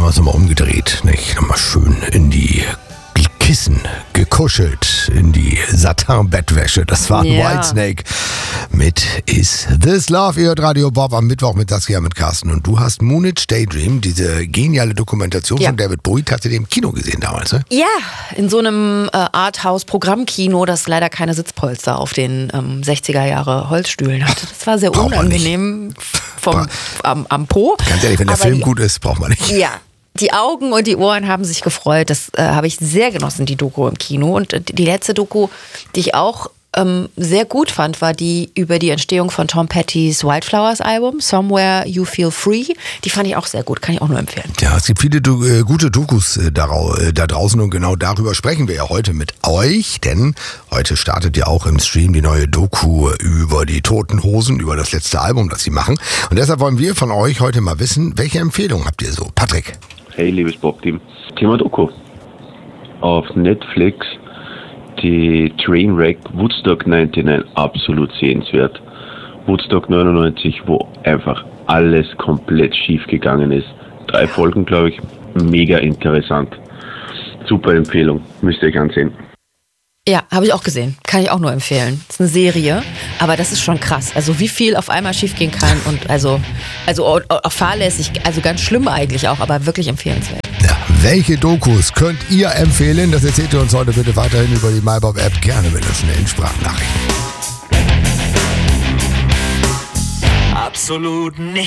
wir es nochmal umgedreht, nicht? Nochmal schön in die Kissen gekuschelt, in die Satin-Bettwäsche. Das war Whitesnake mit Is This Love? Ihr hört Radio Bob am Mittwoch mit Saskia, mit Carsten. Und du hast Moonage Daydream, diese geniale Dokumentation von David Bowie, hast du den im Kino gesehen damals, ne? Ja, in so einem Arthouse-Programmkino, das leider keine Sitzpolster auf den 60er Jahre Holzstühlen hatte. Das war sehr unangenehm am Po. Ganz ehrlich, wenn der Film gut ist, braucht man nicht. Ja. Die Augen und die Ohren haben sich gefreut. Das habe ich sehr genossen, die Doku im Kino. Und die letzte Doku, die ich auch sehr gut fand, war die über die Entstehung von Tom Pettys Wildflowers Album, Somewhere You Feel Free. Die fand ich auch sehr gut, kann ich auch nur empfehlen. Ja, es gibt viele gute Dokus da draußen und genau darüber sprechen wir ja heute mit euch, denn heute startet ja auch im Stream die neue Doku über die Toten Hosen, über das letzte Album, das sie machen. Und deshalb wollen wir von euch heute mal wissen, welche Empfehlungen habt ihr so? Patrick. Hey, liebes Bob-Team. Thema Doku. Auf Netflix die Trainwreck Woodstock 99 absolut sehenswert. Woodstock 99, wo einfach alles komplett schief gegangen ist. 3 Folgen, glaube ich, mega interessant. Super Empfehlung, müsst ihr euch ansehen. Ja, habe ich auch gesehen. Kann ich auch nur empfehlen. Das ist eine Serie, aber das ist schon krass. Also wie viel auf einmal schiefgehen kann und also auch fahrlässig, also ganz schlimm eigentlich auch, aber wirklich empfehlenswert. Ja, welche Dokus könnt ihr empfehlen? Das erzählt ihr uns heute bitte weiterhin über die MyBob-App, gerne mit einer schnellen Sprachnachricht. Absolut nicht.